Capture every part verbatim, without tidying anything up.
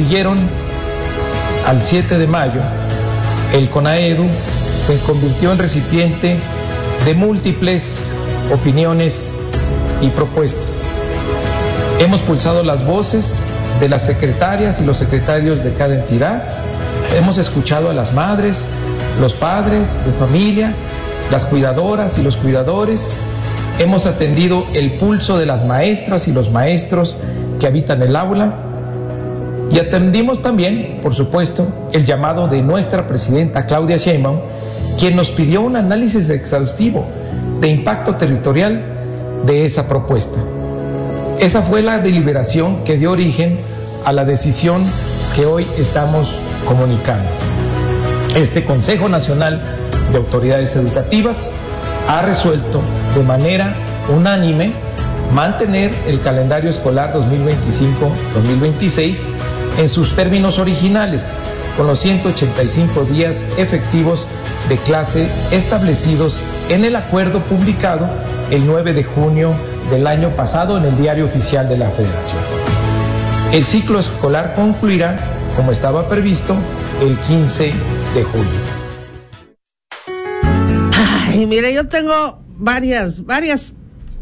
siguieron al siete de mayo, el CONAEDU se convirtió en recipiente de múltiples opiniones y propuestas. Hemos pulsado las voces de las secretarias y los secretarios de cada entidad, hemos escuchado a las madres, los padres de familia, las cuidadoras y los cuidadores, hemos atendido el pulso de las maestras y los maestros que habitan el aula y atendimos también, por supuesto, el llamado de nuestra presidenta Claudia Sheinbaum, quien nos pidió un análisis exhaustivo de impacto territorial de esa propuesta. Esa fue la deliberación que dio origen a la decisión que hoy estamos comunicando. Este Consejo Nacional de Autoridades Educativas ha resuelto de manera unánime mantener el calendario escolar dos mil veinticinco dos mil veintiséis en sus términos originales, con los ciento ochenta y cinco días efectivos de clase establecidos en el acuerdo publicado el nueve de junio del año pasado en el Diario Oficial de la Federación. El ciclo escolar concluirá, como estaba previsto, el quince de julio. Ay, mire, yo tengo varias, varias,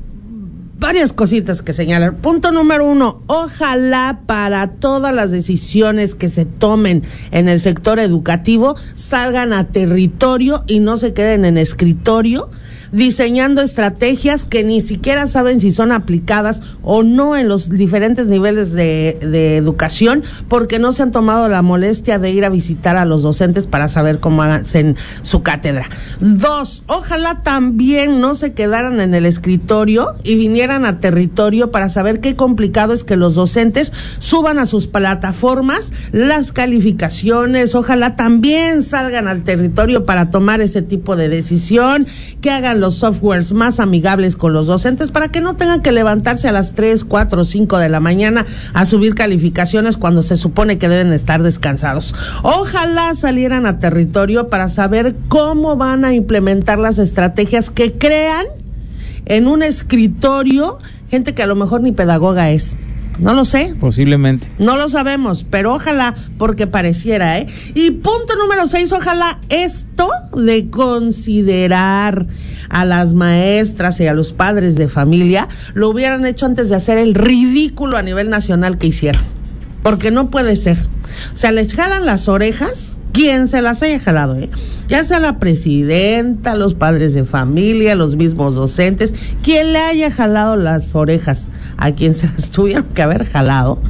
varias cositas que señalar. Punto número uno, ojalá para todas las decisiones que se tomen en el sector educativo salgan a territorio y no se queden en escritorio, diseñando estrategias que ni siquiera saben si son aplicadas o no en los diferentes niveles de, de educación, porque no se han tomado la molestia de ir a visitar a los docentes para saber cómo hacen su cátedra. Dos, ojalá también no se quedaran en el escritorio y vinieran a territorio para saber qué complicado es que los docentes suban a sus plataformas las calificaciones. Ojalá también salgan al territorio para tomar ese tipo de decisión, que hagan los softwares más amigables con los docentes para que no tengan que levantarse a las tres, cuatro o cinco de la mañana a subir calificaciones cuando se supone que deben estar descansados. Ojalá salieran a territorio para saber cómo van a implementar las estrategias que crean en un escritorio gente que a lo mejor ni pedagoga es. No lo sé. Posiblemente. No lo sabemos, pero ojalá, porque pareciera, ¿eh? Y punto número seis, ojalá esto de considerar a las maestras y a los padres de familia lo hubieran hecho antes de hacer el ridículo a nivel nacional que hicieron. Porque no puede ser. O sea, les jalan las orejas, quien se las haya jalado, ¿eh? Ya sea la presidenta, los padres de familia, los mismos docentes, quien le haya jalado las orejas a quien se las tuvieron que haber jalado.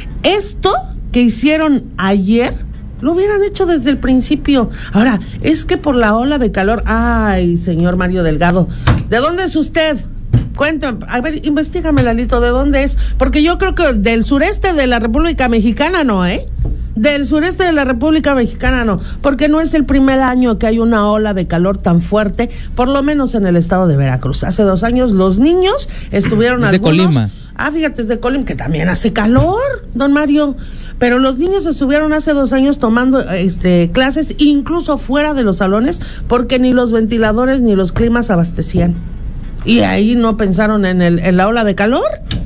Esto que hicieron ayer, lo hubieran hecho desde el principio. Ahora, es que por la ola de calor, ay, señor Mario Delgado, ¿de dónde es usted? Cuéntame, a ver, investígame, Lalito, ¿de dónde es? Porque yo creo que del sureste de la República Mexicana no, ¿eh? Del sureste de la República Mexicana no, porque no es el primer año que hay una ola de calor tan fuerte, por lo menos en el estado de Veracruz. Hace dos años los niños estuvieron de algunos... Colima. Ah, fíjate, es de Colima, que también hace calor, don Mario. Pero los niños estuvieron hace dos años tomando este clases, incluso fuera de los salones, porque ni los ventiladores ni los climas abastecían. Y ahí no pensaron en, el, en la ola de calor.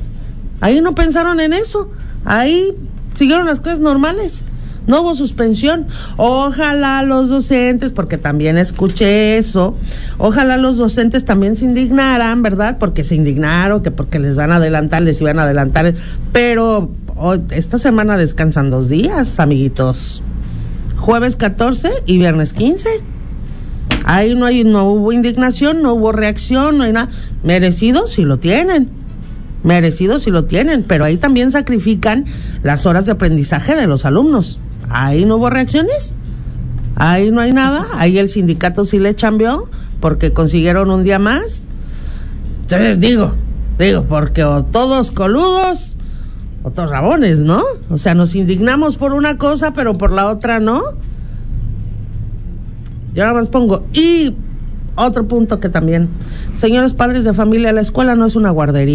Ahí no pensaron en eso. Ahí siguieron las clases normales. No hubo suspensión. Ojalá los docentes, porque también escuché eso, ojalá los docentes también se indignaran, ¿verdad? Porque se indignaron, que porque les van a adelantar, les iban a adelantar. Pero oh, esta semana descansan dos días, amiguitos. Jueves catorce y viernes quince. Ahí no hay, no hubo indignación, no hubo reacción, no hay nada. Merecido sí lo tienen, merecido sí lo tienen, pero ahí también sacrifican las horas de aprendizaje de los alumnos. Ahí no hubo reacciones, ahí no hay nada, ahí el sindicato sí le chambeó porque consiguieron un día más. Entonces, digo, digo, porque o todos coludos o todos rabones, ¿no? O sea, nos indignamos por una cosa, pero por la otra no. Yo nada más pongo, y otro punto que también, señores padres de familia, la escuela no es una guardería, ¿eh?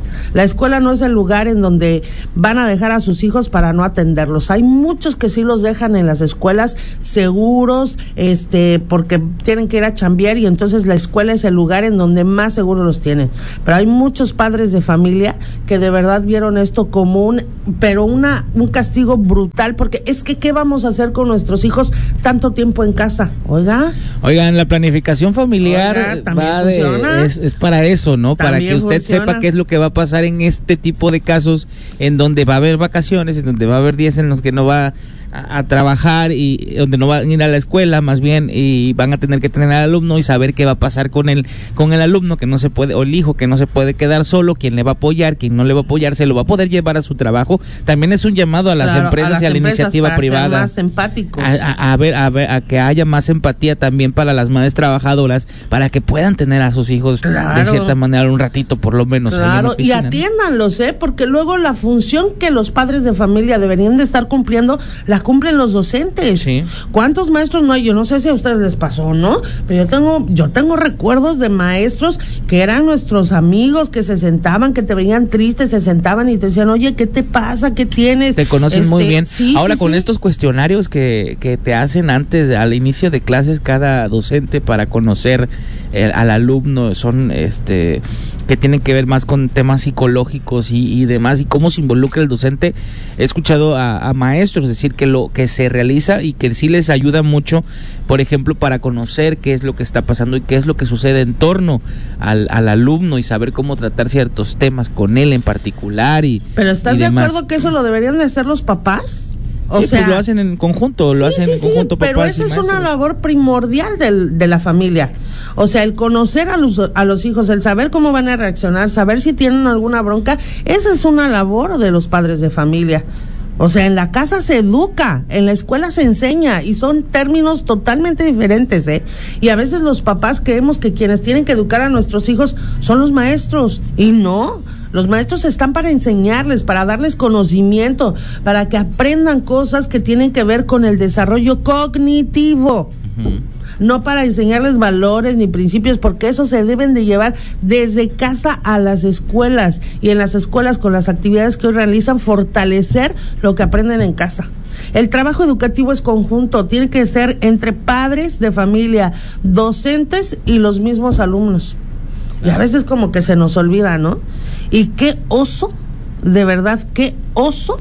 La escuela no es el lugar en donde van a dejar a sus hijos para no atenderlos. Hay muchos que sí los dejan en las escuelas seguros, este, porque tienen que ir a chambear y entonces la escuela es el lugar en donde más seguros los tienen. Pero hay muchos padres de familia que de verdad vieron esto como un, pero una, un castigo brutal, porque es que ¿qué vamos a hacer con nuestros hijos tanto tiempo en casa? Oiga. Oigan, la planificación familiar Oiga, va de, es, es para eso, ¿no? También para que usted funciona. Sepa qué es lo que va a pasar en este tipo de casos en donde va a haber vacaciones, en donde va a haber días en los que no va a, a trabajar y donde no van a ir a la escuela, más bien, y van a tener que tener al alumno y saber qué va a pasar con el con el alumno que no se puede, o el hijo que no se puede quedar solo, quién le va a apoyar, quién no le va a apoyar, se lo va a poder llevar a su trabajo. También es un llamado a las claro, empresas a las y a la empresas iniciativa para privada, ser más empáticos. A, a, a ver, a ver, a que haya más empatía también para las madres trabajadoras, para que puedan tener a sus hijos claro. de cierta manera un ratito por lo menos. Claro, y atiéndanlos, ¿eh? Porque luego la función que los padres de familia deberían de estar cumpliendo, la cumplen los docentes. Sí. ¿Cuántos maestros no hay? Yo no sé si a ustedes les pasó, ¿no? Pero yo tengo, yo tengo recuerdos de maestros que eran nuestros amigos, que se sentaban, que te veían triste, se sentaban y te decían, oye, ¿qué te pasa? ¿Qué tienes? Te conocen este, muy bien. Sí, Ahora sí, con sí. estos cuestionarios que, que te hacen antes, al inicio de clases, cada docente para conocer el, al alumno, son este que tienen que ver más con temas psicológicos y, y demás, y cómo se involucra el docente. He escuchado a, a maestros decir que lo que se realiza y que sí les ayuda mucho, por ejemplo, para conocer qué es lo que está pasando y qué es lo que sucede en torno al, al alumno y saber cómo tratar ciertos temas con él en particular. Y ¿Pero estás y de demás. acuerdo que eso lo deberían de hacer los papás? O sí, sea, pues lo hacen en conjunto, lo sí, hacen sí, en conjunto sí, pero papás esa y es maestros. una labor primordial del, de la familia. O sea, el conocer a los, a los hijos, el saber cómo van a reaccionar, saber si tienen alguna bronca, esa es una labor de los padres de familia. O sea, en la casa se educa, en la escuela se enseña, y son términos totalmente diferentes, ¿eh? Y a veces los papás creemos que quienes tienen que educar a nuestros hijos son los maestros, y no. Los maestros están para enseñarles, para darles conocimiento, para que aprendan cosas que tienen que ver con el desarrollo cognitivo. Uh-huh. No para enseñarles valores ni principios, porque eso se deben de llevar desde casa a las escuelas, y en las escuelas, con las actividades que hoy realizan, fortalecer lo que aprenden en casa. El trabajo educativo es conjunto, tiene que ser entre padres de familia, docentes y los mismos alumnos. Y a veces como que se nos olvida, ¿no? Y qué oso, de verdad, qué oso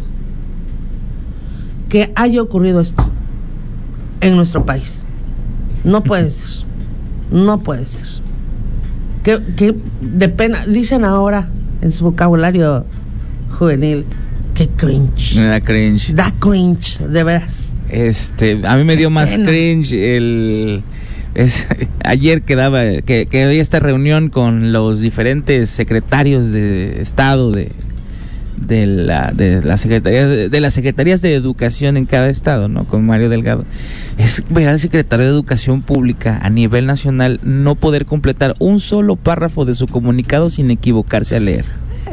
que haya ocurrido esto en nuestro país. No puede ser, no puede ser. Qué, qué de pena, dicen ahora en su vocabulario juvenil, qué cringe. Da cringe. Da cringe, de veras. Este, a mí me dio más pena. cringe el... Es, ayer quedaba que, que había esta reunión con los diferentes secretarios de Estado de de la de la secretaría de, de las secretarías de educación en cada estado, ¿no? Con Mario Delgado. Es ver al secretario de Educación Pública a nivel nacional no poder completar un solo párrafo de su comunicado sin equivocarse a leer.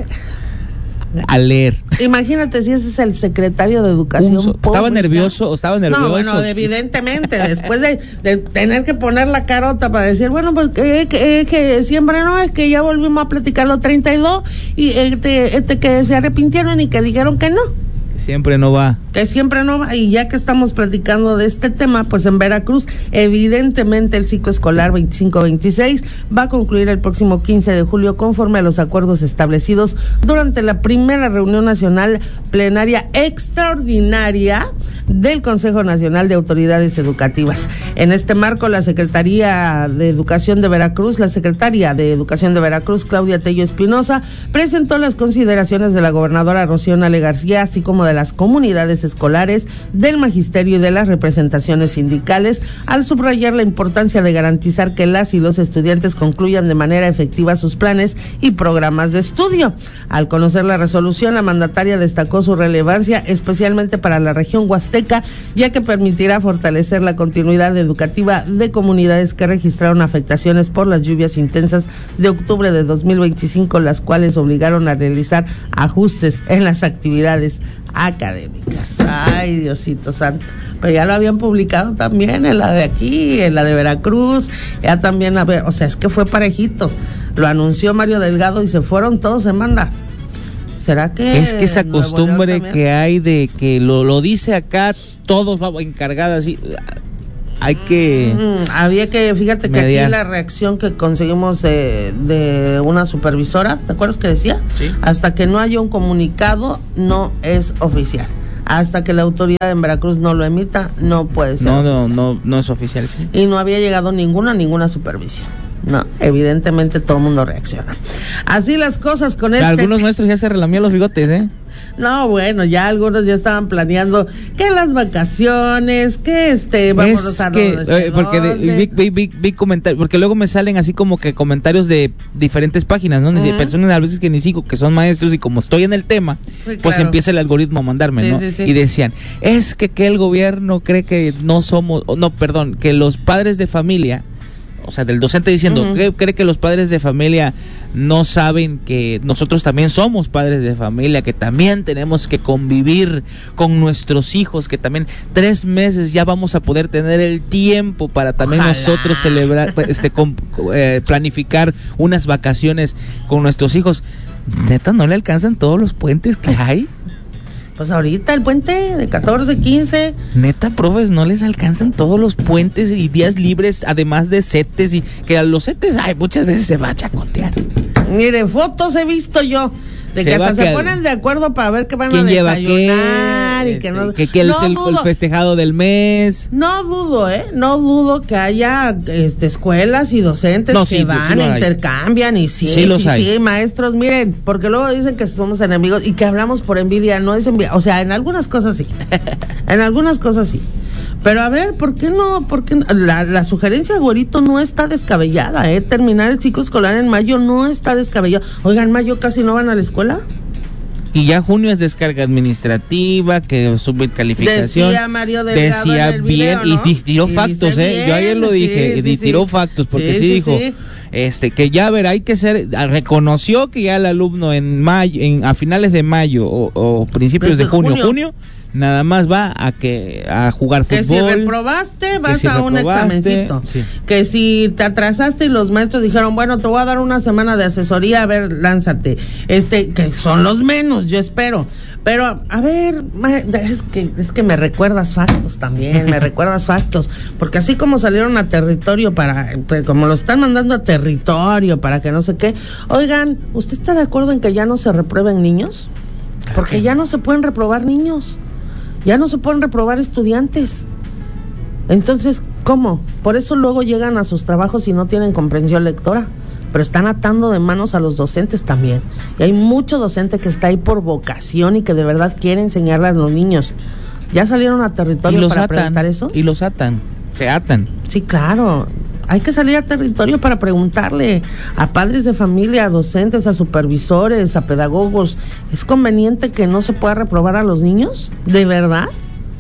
A leer. Imagínate si ese es el secretario de Educación so, Pública. Estaba nervioso, estaba nervioso. No, bueno, evidentemente, después de, de tener que poner la carota para decir, bueno, pues que, que, que siempre no, es que ya volvimos a platicar los treinta y dos y este, este que se arrepintieron y que dijeron que no. Siempre no va. Que siempre no va, y ya que estamos platicando de este tema, pues en Veracruz, evidentemente el ciclo escolar veinticinco veintiséis va a concluir el próximo quince de julio conforme a los acuerdos establecidos durante la primera reunión nacional plenaria extraordinaria del Consejo Nacional de Autoridades Educativas. En este marco, la Secretaría de Educación de Veracruz, la Secretaria de Educación de Veracruz, Claudia Tello Espinosa, presentó las consideraciones de la gobernadora Rocío Nale García, así como de las comunidades escolares, del magisterio y de las representaciones sindicales, al subrayar la importancia de garantizar que las y los estudiantes concluyan de manera efectiva sus planes y programas de estudio. Al conocer la resolución, la mandataria destacó su relevancia, especialmente para la región huasteca, ya que permitirá fortalecer la continuidad educativa de comunidades que registraron afectaciones por las lluvias intensas de octubre de dos mil veinticinco, las cuales obligaron a realizar ajustes en las actividades académicas. Ay, Diosito santo. Pero ya lo habían publicado también en la de aquí, en la de Veracruz, ya también, o sea, es que fue parejito. Lo anunció Mario Delgado y se fueron todos en banda. ¿Será que es que esa costumbre que hay de que lo, lo dice acá, todos vamos encargados así, hay que mm, había que, fíjate que mediar. Aquí la reacción que conseguimos de, de una supervisora, ¿te acuerdas que decía? Sí. Hasta que no haya un comunicado, no es oficial. Hasta que la autoridad en Veracruz no lo emita, no puede ser no, oficial. No, no, no es oficial, sí. Y no había llegado ninguna, ninguna supervisión. No, evidentemente todo el mundo reacciona. Así las cosas con este... Algunos maestros ya se relamían los bigotes, ¿eh? No, bueno, ya algunos ya estaban planeando que las vacaciones, que este, vamos es a que, eh, porque de, vi, vi, vi, vi comentarios, porque luego me salen así como que comentarios de diferentes páginas, ¿no? Uh-huh. Personas a veces que ni sigo, que son maestros, y como estoy en el tema, sí, pues claro. Empieza el algoritmo a mandarme, sí, ¿no? Sí, sí. Y decían, es que, que el gobierno cree que no somos, no, perdón, que los padres de familia, o sea, del docente diciendo, uh-huh. que cree que los padres de familia no saben que nosotros también somos padres de familia, que también tenemos que convivir con nuestros hijos, que también tres meses ya vamos a poder tener el tiempo para también Ojalá. nosotros celebrar, este, con, eh, planificar unas vacaciones con nuestros hijos. ¿Neta no le alcanzan todos los puentes que hay? Pues ahorita el puente de catorce, quince. Neta, profes, no les alcanzan todos los puentes y días libres, además de setes, y que a los setes, ay, muchas veces se va a chacotear. Miren, fotos he visto yo de se que hasta que se ponen de acuerdo para ver qué van ¿quién a lleva desayunar qué? y que Este, no. Que, que no es el, el festejado del mes. No dudo, ¿eh? No dudo que haya este, escuelas y docentes no, que sí, van, sí intercambian y sí, sí, sí, sí, maestros, miren, porque luego dicen que somos enemigos y que hablamos por envidia, no es envidia, o sea, en algunas cosas sí, en algunas cosas sí. Pero a ver, ¿por qué no? ¿Por qué no? La, la sugerencia, Güerito, no está descabellada, ¿eh? Terminar el ciclo escolar en mayo no está descabellado. Oigan, ¿en mayo casi no van a la escuela? Y ya junio es descarga administrativa, que sube calificación. Decía Mario Delgado Decía en el bien, video, ¿no? y tiró y factos, ¿eh? Bien, yo ayer lo dije, sí, y sí, tiró sí. factos, porque sí, sí, sí sí dijo... Sí. Este, que ya ver, hay que ser, reconoció que ya el alumno en mayo, en, a finales de mayo o, o principios de junio, junio, junio, nada más va a que a jugar que fútbol. Que si reprobaste, vas si a un examencito. Sí. Que si te atrasaste y los maestros dijeron, bueno, te voy a dar una semana de asesoría, a ver, lánzate. Este, que son los menos, yo espero. Pero, a ver, es que, es que me recuerdas factos también, me recuerdas factos. Porque así como salieron a territorio para, pues, como lo están mandando a territorio para que no sé qué. Oigan, ¿usted está de acuerdo en que ya no se reprueben niños? Porque ya no se pueden reprobar niños. Ya no se pueden reprobar estudiantes. Entonces, ¿cómo? Por eso luego llegan a sus trabajos y no tienen comprensión lectora. Pero están atando de manos a los docentes también. Y hay mucho docente que está ahí por vocación y que de verdad quiere enseñarle a los niños. ¿Ya salieron a territorio para atan, preguntar eso? Y los atan, se atan. Sí, claro. Hay que salir a territorio para preguntarle a padres de familia, a docentes, a supervisores, a pedagogos. ¿Es conveniente que no se pueda reprobar a los niños? ¿De verdad?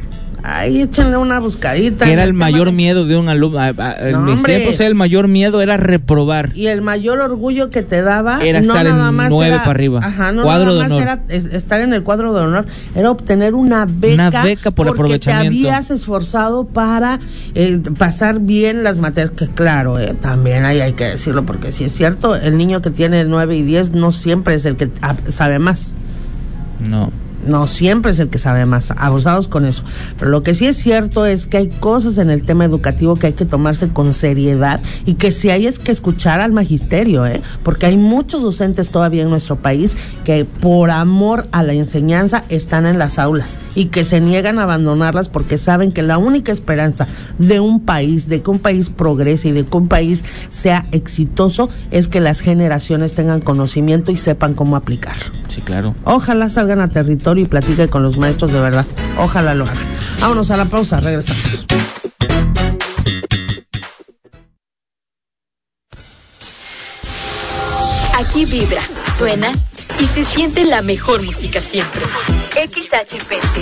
Ay, échenle una buscadita. Que era el, el mayor de... miedo de un alumno. A, a, en no, mis tiempos, el mayor miedo era reprobar. Y el mayor orgullo que te daba era no estar nada en más nueve era, para arriba. Ajá, no cuadro nada de más honor. Era estar en el cuadro de honor, era obtener una beca, una beca por porque aprovechamiento. Te habías esforzado para eh, pasar bien las materias. Que claro, eh, también ahí hay que decirlo, porque si es cierto, el niño que tiene nueve y diez no siempre es el que sabe más. No. No siempre es el que sabe más, abusados con eso. Pero lo que sí es cierto es que hay cosas en el tema educativo que hay que tomarse con seriedad y que sí hay es que escuchar al magisterio, ¿eh? Porque hay muchos docentes todavía en nuestro país que por amor a la enseñanza están en las aulas y que se niegan a abandonarlas porque saben que la única esperanza de un país, de que un país progrese y de que un país sea exitoso es que las generaciones tengan conocimiento y sepan cómo aplicarlo. Sí, claro. Ojalá salgan a territorio y platique con los maestros de verdad. Ojalá lo hagan. Vámonos a la pausa, regresamos. Aquí vibra, suena y se siente la mejor música siempre. X H P T